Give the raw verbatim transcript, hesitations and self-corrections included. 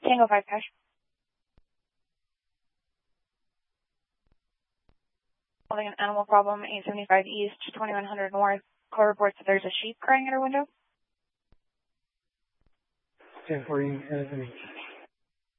Tango five Cash. Having an animal problem, eight seventy-five East, twenty-one hundred North. Call reports that there's a sheep crying at her window. ten forty,